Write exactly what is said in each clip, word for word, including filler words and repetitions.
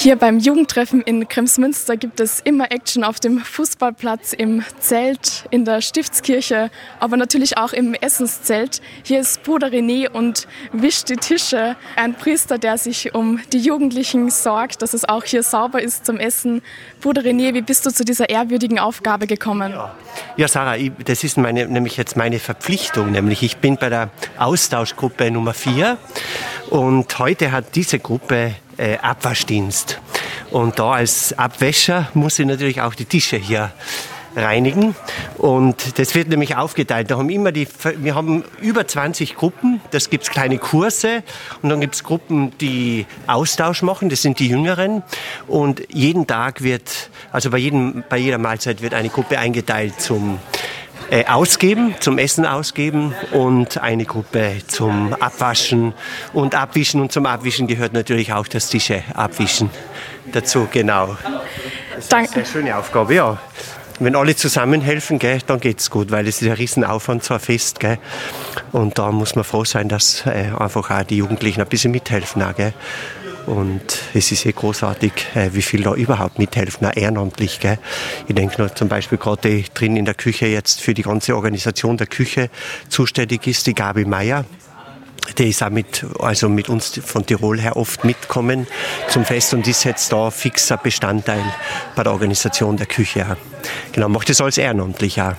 Hier beim Jugendtreffen in Kremsmünster gibt es immer Action auf dem Fußballplatz, im Zelt, in der Stiftskirche, aber natürlich auch im Essenszelt. Hier ist Bruder René und wischt die Tische. Ein Priester, der sich um die Jugendlichen sorgt, dass es auch hier sauber ist zum Essen. Bruder René, wie bist du zu dieser ehrwürdigen Aufgabe gekommen? Ja, ja Sarah, ich, das ist meine, nämlich jetzt meine Verpflichtung. Nämlich ich bin bei der Austauschgruppe Nummer vier und heute hat diese Gruppe Äh, Abwaschdienst. Und da als Abwäscher muss ich natürlich auch die Tische hier reinigen. Und das wird nämlich aufgeteilt. Da haben immer die, wir haben über zwanzig Gruppen. Das gibt es kleine Kurse. Und dann gibt es Gruppen, die Austausch machen. Das sind die Jüngeren. Und jeden Tag wird, also bei, jedem, bei jeder Mahlzeit wird eine Gruppe eingeteilt zum Äh, ausgeben, zum Essen ausgeben und eine Gruppe zum Abwaschen und Abwischen. Und zum Abwischen gehört natürlich auch das Tische abwischen dazu, genau. Das ist eine sehr schöne Aufgabe, ja. Wenn alle zusammenhelfen, gell, dann geht's gut, weil es ist ein Riesenaufwand, so ein Fest. Gell. Und da muss man froh sein, dass äh, einfach auch die Jugendlichen ein bisschen mithelfen. Auch, gell. Und es ist sehr großartig, wie viel da überhaupt mithelfen, auch ehrenamtlich. Gell. Ich denke nur zum Beispiel gerade die drin in der Küche jetzt für die ganze Organisation der Küche zuständig ist, die Gabi Meier. Die ist auch mit, also mit uns von Tirol her oft mitkommen zum Fest und ist jetzt da fixer Bestandteil bei der Organisation der Küche. Auch. Genau, macht das alles ehrenamtlich auch.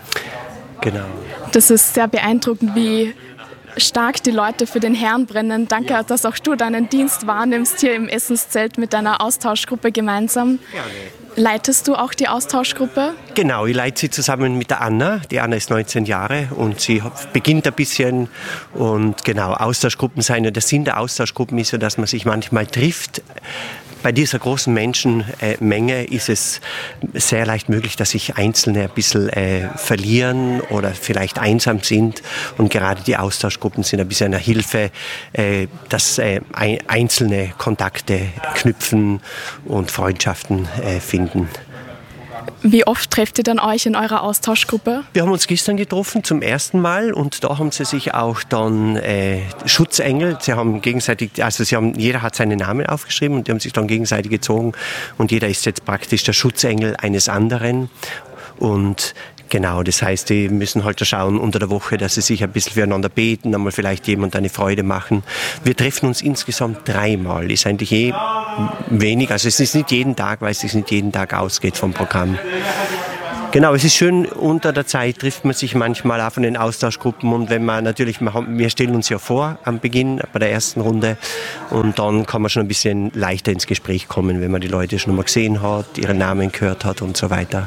Genau. Das ist sehr beeindruckend, wie stark die Leute für den Herrn brennen. Danke, ja. Dass auch du deinen Dienst wahrnimmst hier im Essenszelt mit deiner Austauschgruppe gemeinsam. Gerne. Leitest du auch die Austauschgruppe? Genau, ich leite sie zusammen mit der Anna. Die Anna ist neunzehn Jahre und sie beginnt ein bisschen. Und genau, Austauschgruppen sein. Der Sinn der Austauschgruppen ist ja, dass man sich manchmal trifft. Bei dieser großen Menschenmenge ist es sehr leicht möglich, dass sich Einzelne ein bisschen äh, verlieren oder vielleicht einsam sind. Und gerade die Austauschgruppen sind ein bisschen eine Hilfe, äh, dass äh, einzelne Kontakte knüpfen und Freundschaften äh, finden. Wie oft trefft ihr dann euch in eurer Austauschgruppe? Wir haben uns gestern getroffen zum ersten Mal und da haben sie sich auch dann äh, Schutzengel, sie haben gegenseitig, also sie haben, jeder hat seinen Namen aufgeschrieben und die haben sich dann gegenseitig gezogen und jeder ist jetzt praktisch der Schutzengel eines anderen und genau, das heißt, die müssen halt schauen unter der Woche, dass sie sich ein bisschen füreinander beten, einmal vielleicht jemand eine Freude machen. Wir treffen uns insgesamt dreimal. Ist eigentlich eh wenig, also es ist nicht jeden Tag, weil es sich nicht jeden Tag ausgeht vom Programm. Genau, es ist schön, unter der Zeit trifft man sich manchmal auch von den Austauschgruppen und wenn man natürlich, wir stellen uns ja vor am Beginn, bei der ersten Runde und dann kann man schon ein bisschen leichter ins Gespräch kommen, wenn man die Leute schon mal gesehen hat, ihre Namen gehört hat und so weiter.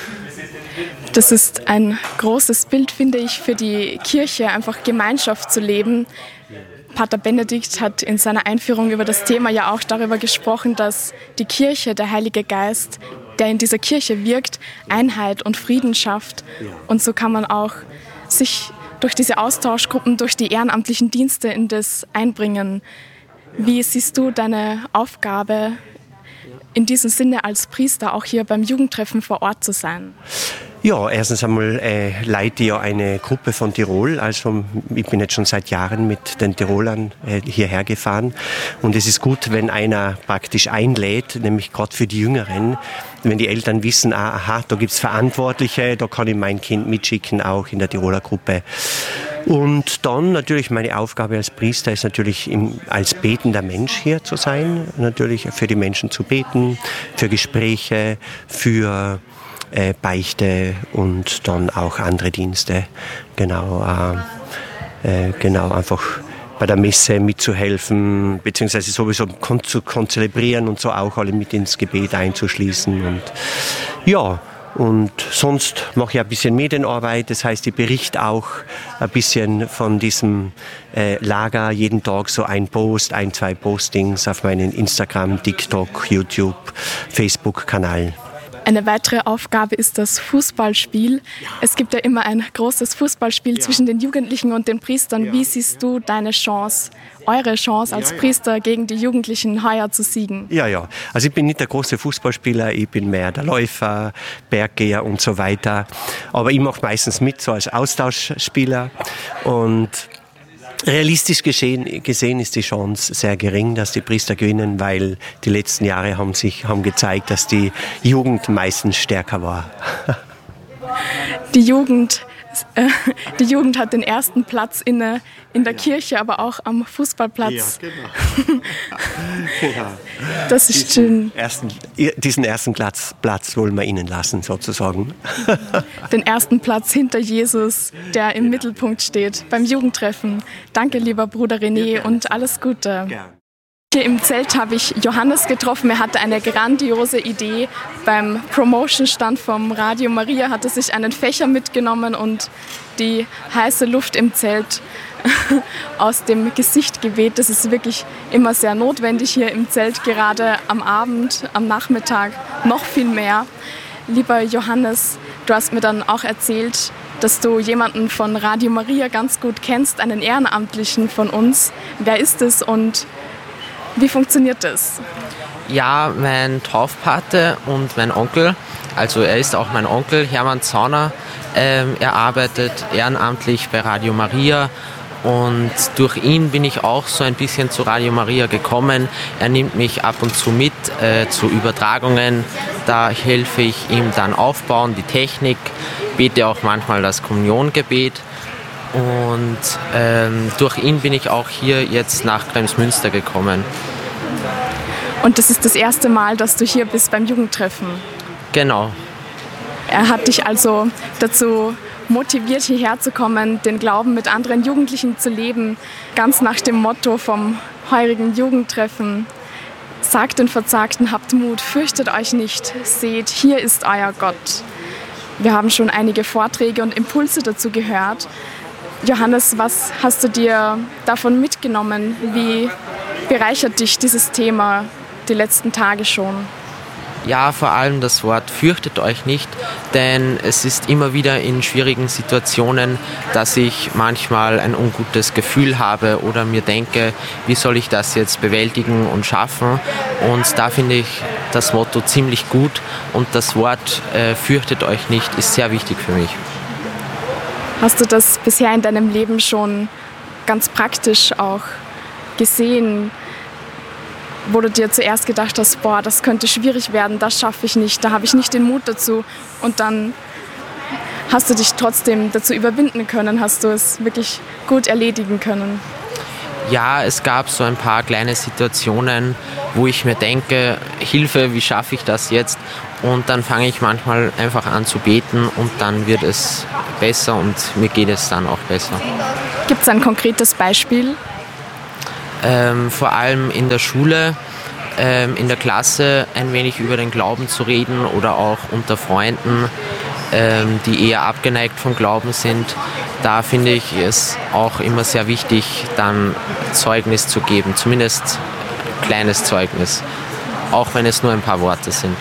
Das ist ein großes Bild, finde ich, für die Kirche, einfach Gemeinschaft zu leben. Pater Benedikt hat in seiner Einführung über das Thema ja auch darüber gesprochen, dass die Kirche, der Heilige Geist, der in dieser Kirche wirkt, Einheit und Frieden schafft. Und so kann man auch sich durch diese Austauschgruppen, durch die ehrenamtlichen Dienste in das einbringen. Wie siehst du deine Aufgabe in diesem Sinne als Priester, auch hier beim Jugendtreffen vor Ort zu sein? Ja, erstens einmal äh, leite ich ja eine Gruppe von Tirol. Also ich bin jetzt schon seit Jahren mit den Tirolern äh, hierher gefahren. Und es ist gut, wenn einer praktisch einlädt, nämlich gerade für die Jüngeren, wenn die Eltern wissen, ah, aha, da gibt's Verantwortliche, da kann ich mein Kind mitschicken, auch in der Tiroler Gruppe. Und dann natürlich meine Aufgabe als Priester ist natürlich im, als betender Mensch hier zu sein, natürlich für die Menschen zu beten, für Gespräche, für äh, Beichte und dann auch andere Dienste. Genau, äh, äh, genau einfach bei der Messe mitzuhelfen, beziehungsweise sowieso kon- zu konzelebrieren und so auch alle mit ins Gebet einzuschließen und ja. Und sonst mache ich ein bisschen Medienarbeit, das heißt, ich berichte auch ein bisschen von diesem äh, Lager, jeden Tag so ein Post, ein, zwei Postings auf meinen Instagram, TikTok, YouTube, Facebook-Kanal. Eine weitere Aufgabe ist das Fußballspiel. Ja. Es gibt ja immer ein großes Fußballspiel ja. zwischen den Jugendlichen und den Priestern. Ja. Wie siehst du deine Chance, eure Chance als ja, ja. Priester gegen die Jugendlichen heuer zu siegen? Ja, ja. Also ich bin nicht der große Fußballspieler, ich bin mehr der Läufer, Berggeher und so weiter. Aber ich mache meistens mit, so als Austauschspieler. Und Realistisch gesehen, gesehen ist die Chance sehr gering, dass die Priester gewinnen, weil die letzten Jahre haben sich haben gezeigt, dass die Jugend meistens stärker war. Die Jugend, äh, die Jugend hat den ersten Platz inne in der ja. Kirche, aber auch am Fußballplatz. Ja, genau. ja. Das ist diesen schön. Ersten, diesen ersten Platz, Platz wollen wir ihnen lassen, sozusagen. Den ersten Platz hinter Jesus, der im ja. Mittelpunkt steht beim Jugendtreffen. Danke, lieber Bruder René, ja, und alles Gute. Ja. Hier im Zelt habe ich Johannes getroffen. Er hatte eine grandiose Idee. Beim Promotion-Stand vom Radio Maria hat er sich einen Fächer mitgenommen und die heiße Luft im Zelt aus dem Gesicht geweht. Das ist wirklich immer sehr notwendig hier im Zelt, gerade am Abend, am Nachmittag noch viel mehr. Lieber Johannes, du hast mir dann auch erzählt, dass du jemanden von Radio Maria ganz gut kennst, einen Ehrenamtlichen von uns. Wer ist es und wie funktioniert das? Ja, mein Taufpate und mein Onkel, also er ist auch mein Onkel, Hermann Zauner, ähm, er arbeitet ehrenamtlich bei Radio Maria und durch ihn bin ich auch so ein bisschen zu Radio Maria gekommen. Er nimmt mich ab und zu mit äh, zu Übertragungen, da helfe ich ihm dann aufbauen, die Technik, bete auch manchmal das Kommuniongebet. Und ähm, durch ihn bin ich auch hier jetzt nach Kremsmünster gekommen. Und das ist das erste Mal, dass du hier bist beim Jugendtreffen? Genau. Er hat dich also dazu motiviert, hierher zu kommen, den Glauben mit anderen Jugendlichen zu leben, ganz nach dem Motto vom heurigen Jugendtreffen. Sagt den Verzagten, habt Mut, fürchtet euch nicht, seht, hier ist euer Gott. Wir haben schon einige Vorträge und Impulse dazu gehört. Johannes, was hast du dir davon mitgenommen? Wie bereichert dich dieses Thema die letzten Tage schon? Ja, vor allem das Wort fürchtet euch nicht, denn es ist immer wieder in schwierigen Situationen, dass ich manchmal ein ungutes Gefühl habe oder mir denke, wie soll ich das jetzt bewältigen und schaffen? Und da finde ich das Motto ziemlich gut und das Wort äh, fürchtet euch nicht ist sehr wichtig für mich. Hast du das bisher in deinem Leben schon ganz praktisch auch gesehen, wo du dir zuerst gedacht hast, boah, das könnte schwierig werden, das schaffe ich nicht, da habe ich nicht den Mut dazu und dann hast du dich trotzdem dazu überwinden können, hast du es wirklich gut erledigen können? Ja, es gab so ein paar kleine Situationen, wo ich mir denke, Hilfe, wie schaffe ich das jetzt? Und dann fange ich manchmal einfach an zu beten und dann wird es besser und mir geht es dann auch besser. Gibt es ein konkretes Beispiel? Ähm, vor allem in der Schule, ähm, in der Klasse ein wenig über den Glauben zu reden oder auch unter Freunden, ähm, die eher abgeneigt vom Glauben sind. Da finde ich es auch immer sehr wichtig, dann Zeugnis zu geben, zumindest kleines Zeugnis, auch wenn es nur ein paar Worte sind.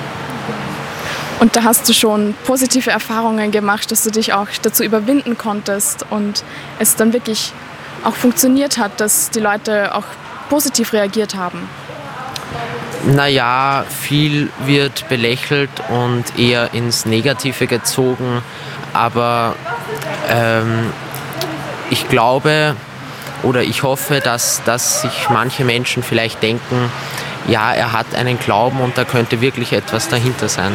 Und da hast du schon positive Erfahrungen gemacht, dass du dich auch dazu überwinden konntest und es dann wirklich auch funktioniert hat, dass die Leute auch positiv reagiert haben? Naja, viel wird belächelt und eher ins Negative gezogen, aber ähm, ich glaube oder ich hoffe, dass, dass sich manche Menschen vielleicht denken, ja, er hat einen Glauben und da könnte wirklich etwas dahinter sein.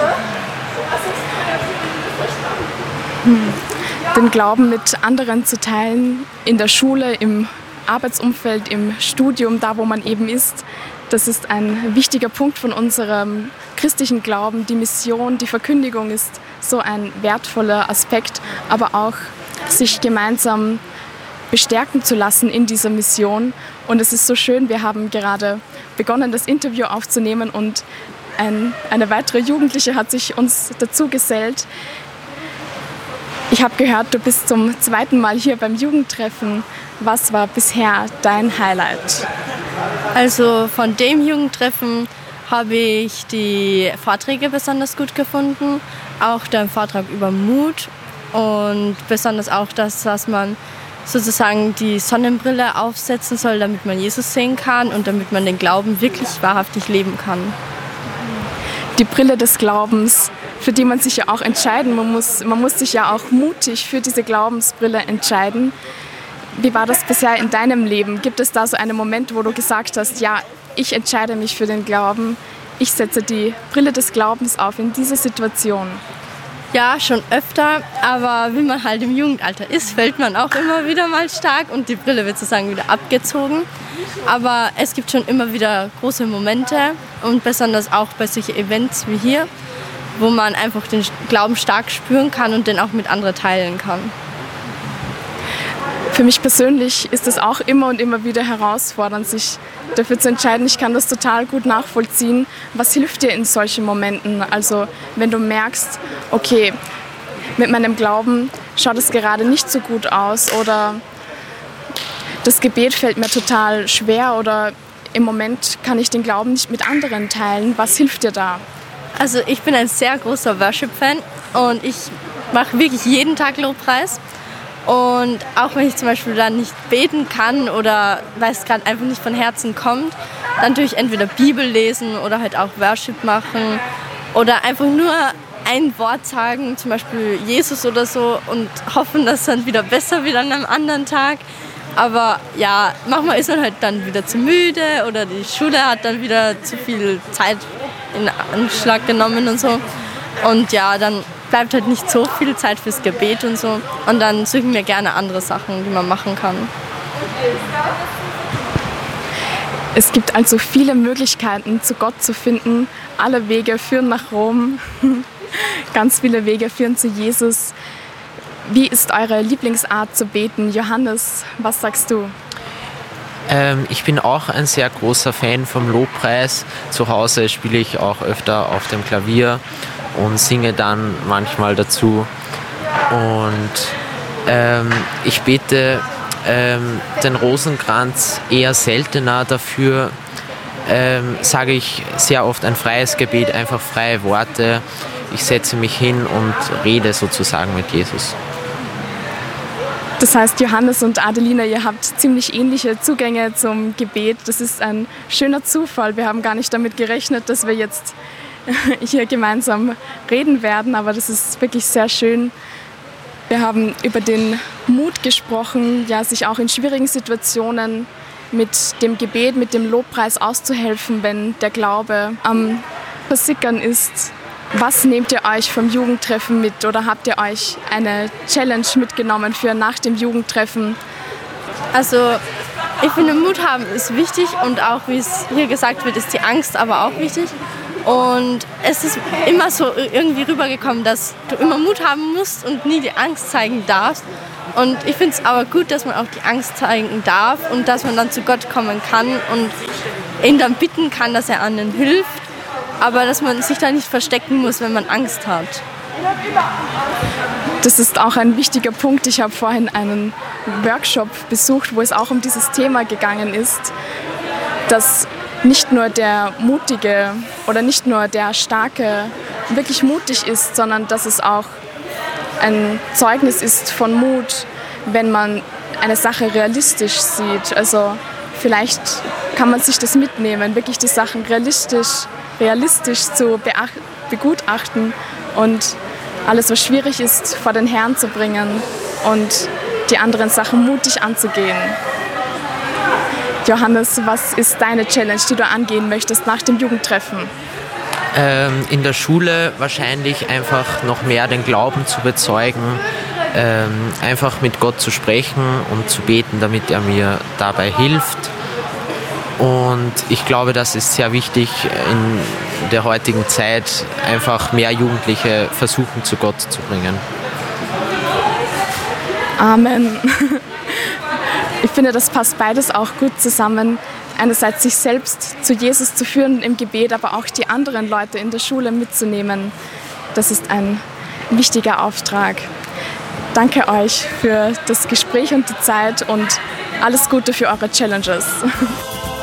Hm. Den Glauben mit anderen zu teilen, in der Schule, im Arbeitsumfeld, im Studium, da wo man eben ist, das ist ein wichtiger Punkt von unserem christlichen Glauben. Die Mission, die Verkündigung ist so ein wertvoller Aspekt, aber auch sich gemeinsam bestärken zu lassen in dieser Mission. Und es ist so schön, wir haben gerade begonnen, das Interview aufzunehmen und ein, eine weitere Jugendliche hat sich uns dazu gesellt. Ich habe gehört, du bist zum zweiten Mal hier beim Jugendtreffen. Was war bisher dein Highlight? Also von dem Jugendtreffen habe ich die Vorträge besonders gut gefunden, auch der Vortrag über Mut und besonders auch das, dass man sozusagen die Sonnenbrille aufsetzen soll, damit man Jesus sehen kann und damit man den Glauben wirklich wahrhaftig leben kann. Die Brille des Glaubens, für die man sich ja auch entscheiden man muss. Man muss sich ja auch mutig für diese Glaubensbrille entscheiden. Wie war das bisher in deinem Leben? Gibt es da so einen Moment, wo du gesagt hast, ja, ich entscheide mich für den Glauben, ich setze die Brille des Glaubens auf in dieser Situation? Ja, schon öfter, aber wie man halt im Jugendalter ist, fällt man auch immer wieder mal stark und die Brille wird sozusagen wieder abgezogen. Aber es gibt schon immer wieder große Momente und besonders auch bei solchen Events wie hier, wo man einfach den Glauben stark spüren kann und den auch mit anderen teilen kann. Für mich persönlich ist es auch immer und immer wieder herausfordernd, sich dafür zu entscheiden. Ich kann das total gut nachvollziehen. Was hilft dir in solchen Momenten? Also wenn du merkst, okay, mit meinem Glauben schaut es gerade nicht so gut aus oder das Gebet fällt mir total schwer oder im Moment kann ich den Glauben nicht mit anderen teilen. Was hilft dir da? Also ich bin ein sehr großer Worship-Fan und ich mache wirklich jeden Tag Lobpreis. Und auch wenn ich zum Beispiel dann nicht beten kann oder weil es gerade einfach nicht von Herzen kommt, dann tue ich entweder Bibel lesen oder halt auch Worship machen oder einfach nur ein Wort sagen, zum Beispiel Jesus oder so und hoffen, dass es dann wieder besser wird an einem anderen Tag. Aber ja, manchmal ist man halt dann wieder zu müde oder die Schule hat dann wieder zu viel Zeit in Anschlag genommen und so. Und ja, dann bleibt halt nicht so viel Zeit fürs Gebet und so. Und dann suchen wir gerne andere Sachen, die man machen kann. Es gibt also viele Möglichkeiten, zu Gott zu finden. Alle Wege führen nach Rom. Ganz viele Wege führen zu Jesus. Wie ist eure Lieblingsart zu beten? Johannes, was sagst du? Ähm, ich bin auch ein sehr großer Fan vom Lobpreis. Zu Hause spiele ich auch öfter auf dem Klavier und singe dann manchmal dazu. Und ähm, ich bete ähm, den Rosenkranz eher seltener. Dafür ähm, sage ich sehr oft ein freies Gebet, einfach freie Worte. Ich setze mich hin und rede sozusagen mit Jesus. Das heißt, Johannes und Adelina, ihr habt ziemlich ähnliche Zugänge zum Gebet. Das ist ein schöner Zufall. Wir haben gar nicht damit gerechnet, dass wir jetzt hier gemeinsam reden werden, aber das ist wirklich sehr schön. Wir haben über den Mut gesprochen, ja, sich auch in schwierigen Situationen mit dem Gebet, mit dem Lobpreis auszuhelfen, wenn der Glaube am Versickern ist. Was nehmt ihr euch vom Jugendtreffen mit oder habt ihr euch eine Challenge mitgenommen für nach dem Jugendtreffen? Also ich finde, Mut haben ist wichtig und auch, wie es hier gesagt wird, ist die Angst aber auch wichtig. Und es ist immer so irgendwie rübergekommen, dass du immer Mut haben musst und nie die Angst zeigen darfst. Und ich finde es aber gut, dass man auch die Angst zeigen darf und dass man dann zu Gott kommen kann und ihn dann bitten kann, dass er einen hilft. Aber dass man sich da nicht verstecken muss, wenn man Angst hat. Das ist auch ein wichtiger Punkt. Ich habe vorhin einen Workshop besucht, wo es auch um dieses Thema gegangen ist, dass nicht nur der Mutige oder nicht nur der Starke wirklich mutig ist, sondern dass es auch ein Zeugnis ist von Mut, wenn man eine Sache realistisch sieht. Also vielleicht kann man sich das mitnehmen, wirklich die Sachen realistisch realistisch zu beacht, begutachten und alles, was schwierig ist, vor den Herrn zu bringen und die anderen Sachen mutig anzugehen. Johannes, was ist deine Challenge, die du angehen möchtest nach dem Jugendtreffen? Ähm, in der Schule wahrscheinlich einfach noch mehr den Glauben zu bezeugen, ähm, einfach mit Gott zu sprechen und zu beten, damit er mir dabei hilft. Und ich glaube, das ist sehr wichtig in der heutigen Zeit, einfach mehr Jugendliche versuchen, zu Gott zu bringen. Amen. Ich finde, das passt beides auch gut zusammen. Einerseits sich selbst zu Jesus zu führen im Gebet, aber auch die anderen Leute in der Schule mitzunehmen. Das ist ein wichtiger Auftrag. Danke euch für das Gespräch und die Zeit und alles Gute für eure Challenges.